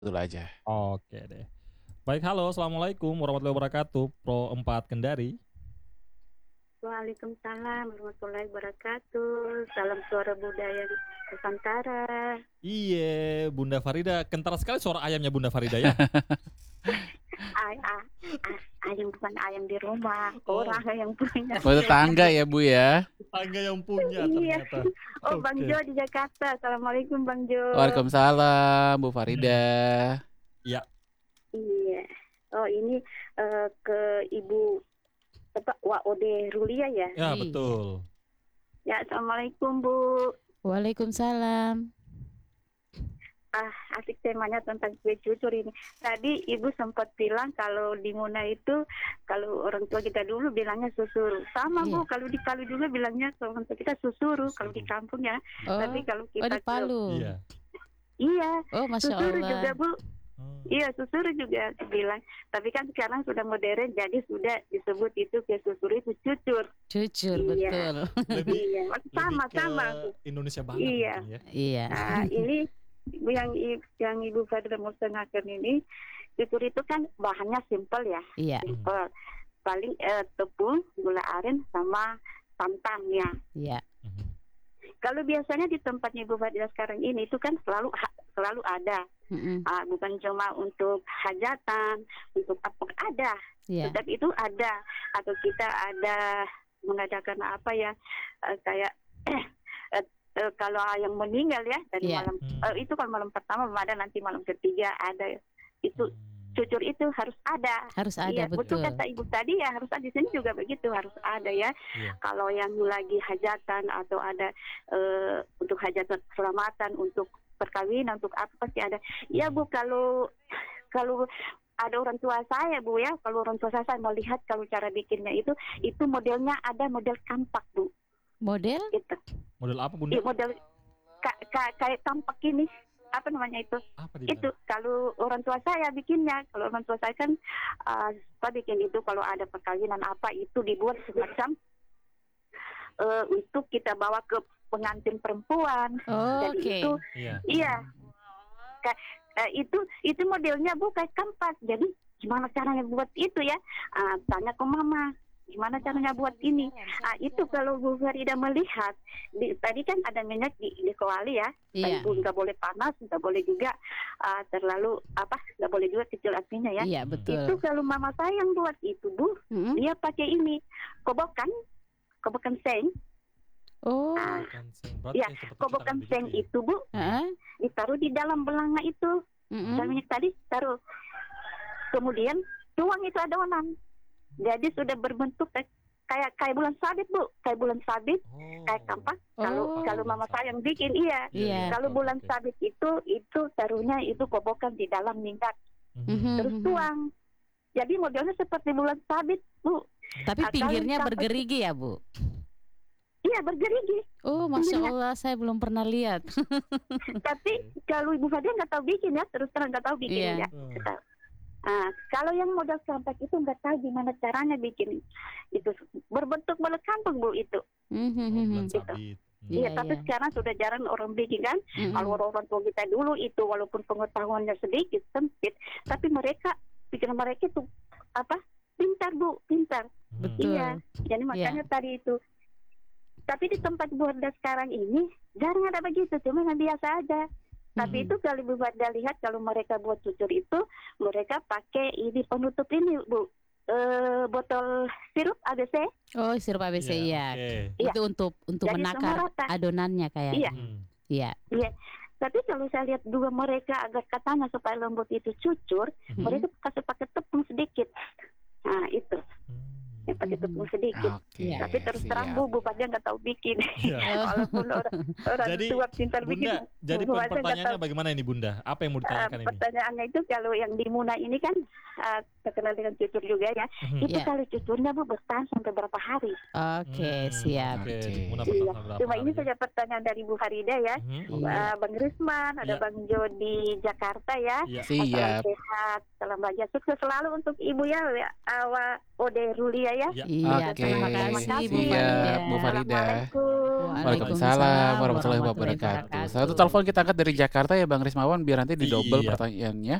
Betul aja. Oke deh. Baik, halo, assalamualaikum warahmatullahi wabarakatuh. Pro 4 Kendari. Waalaikumsalam warahmatullahi wabarakatuh. Salam suara budaya Nusantara. Iye, Bunda Farida. Kental sekali suara ayamnya Bunda Farida ya. Ayam bukan ayam di rumah, Oh. orang yang punya. Oh, tetangga ya Bu ya. Tangga yang punya Iya. ternyata. Oh, Bang Oke. Jo di Jakarta. Assalamualaikum Bang Jo. Waalaikumsalam Bu Farida. Ya, Iya. Oh, ini ke Ibu Ode Rulia ya. ya Iya. betul. Ya, Assalamualaikum Bu. Waalaikumsalam. Asik temanya tentang kue cucur ini. Tadi Ibu sempat bilang kalau di Muna itu kalau orang tua kita dulu bilangnya susuru. Sama Iya. Bu, kalau di Palu juga bilangnya kalau orang tua kita susuru kalau di Susuru. kampung ya. Oh, Tapi kalau oh kita di Palu. Iya. Iya, Oh, Masya susuru Allah. juga Bu. Oh. Iya, susuru juga dibilang. Tapi kan sekarang sudah modern jadi sudah disebut itu kue susuru itu cucur. Cucur, Iya. betul. Lebih Iya, lebih sama-sama. ke Indonesia banget Iya. mungkin ya. Iya. Nah, ini yang Ibu Fadila mau tengahkan ini cucur itu kan bahannya simpel ya. Iya. Simpel. Paling tepung, gula aren sama santan ya. Iya. Mhm. Kalau biasanya di tempatnya Ibu Fadila sekarang ini itu kan selalu ada. Mm-mm. Bukan cuma untuk hajatan, untuk apa ada. Iya. Tetap itu ada. Atau kita ada mengadakan apa ya kayak kalau yang meninggal ya dari Iya. malam itu kalau malam pertama belum ada, nanti malam ketiga ada. Itu cucur itu harus ada. Harus ada, Iya, betul betul. kata Ibu tadi ya, harus ada. Di sini juga begitu, harus ada ya. Iya. Kalau yang lagi hajatan atau ada untuk hajatan keselamatan, untuk perkawinan, untuk apa pasti ada. Ya Bu, kalau ada orang tua saya Bu ya, kalau orang tua saya melihat kalau cara bikinnya itu modelnya ada model kampak Bu. Model? Gitu. Model apa Bunda? Iya, model kayak kampak ini. Apa namanya itu? Apa dia? Itu kalau orang tua saya bikinnya, kalau orang tua saya kan bikin itu kalau ada perkawinan apa itu dibuat semacam untuk kita bawa ke pengantin perempuan. Oh, Jadi oke. itu Iya. iya. Itu modelnya Bu kayak kampak. Jadi gimana caranya buat itu ya? Tanya ke mama. Gimana caranya buat ini? Itu kalau Bu Farida melihat, tadi kan ada minyak di kuali ya. Iya. Ibu nggak boleh panas, nggak boleh juga terlalu nggak boleh juga kecil apinya ya. Iya, Itu betul. kalau mama saya yang buat itu Bu, Mm-mm. dia pakai ini kobokan seng. Oh, Kobokan seng. Berarti Iya, kayak seperti kobokan kita seng begitu ya? itu Bu heeh. ditaruh di dalam belanga itu. Mm-mm. Dan minyak tadi taruh. Kemudian tuang itu adonan. Jadi sudah berbentuk kayak bulan sabit Bu, kayak bulan sabit, Oh. kayak kampak. Oh. Kalau mama saya yang bikin iya. Iya. Kalau Oke, bulan oke. sabit itu taruhnya itu kobokan di dalam minyak, Mhm. terus tuang. Jadi modelnya seperti bulan sabit Bu. Tapi Kalau pinggirnya sampai- bergerigi ya, Bu? Iya bergerigi. Oh, Masya Pinggirnya. Allah, saya belum pernah lihat. Tapi kalau Ibu Fadia nggak tahu bikin ya, terus terang nggak tahu bikin Iya. ya. Kalau yang model kampak itu nggak tahu gimana caranya bikin itu berbentuk bulat kampung Bu itu. Oh, bulan Mhm. sabit. Iya, Iya, tapi iya. sekarang sudah jarang orang bikin kan. Mm-mm. Kalau orang tua kita dulu itu walaupun pengetahuannya sedikit sempit, tapi mereka pikiran mereka itu pintar Bu, pintar. Betul. Iya, jadi makanya tadi itu. Tapi di tempat Bu Wardah sekarang ini jarang ada begitu, cuma yang biasa aja. Tapi Mhm. itu kalau Bu Wardah lihat kalau mereka buat cucur itu, mereka pakai ini penutup ini Bu, botol sirup ABC. Oh, sirup ABC, iya. Oke. Iya. Itu untuk Jadi menakar semua rata. adonannya kayaknya. Iya. Iya. Tapi kalau saya lihat juga mereka agar katanya supaya lembut itu cucur, Mhm. mereka kasih pakai tepung sedikit. Nah itu, yang pakai Mhm. tepung sedikit. Oke. Iya. Tapi terus terang siap. Bu Bupati nggak tahu bikin. Iya. Walaupun orang Jadi, tua pintar bikin. Bunda, jadi Bu Bupati nggak pertanyaannya tahu. bagaimana ini Bunda? Apa yang mau ditanyakan ini? Pertanyaannya itu kalau yang di Muna ini kan terkenal dengan cucur juga ya. Mhm. Itu Iya. kalau cucurnya Bu bertahan sampai berapa hari? Oke, siap. Oke, Oke. di Muna Iya. bertahan berapa Cuma ini hari ya? saja pertanyaan dari Bu Farida ya. Mhm. Iya. Bang Risman, ada Iya. Bang Jo di Jakarta ya. Iya. Salam Siap. sehat, salam bahagia, sukses selalu untuk Ibu ya, Awa Ode Rulia ya. Ya. Iya, Oke, terima Terima kasih kasih. Bu Farida. siap Bu Farida. Assalamualaikum. Waalaikumsalam warahmatullahi wabarakatuh. Satu telepon kita angkat dari Jakarta ya Bang Rismawan biar nanti didouble Iya. pertanyaannya.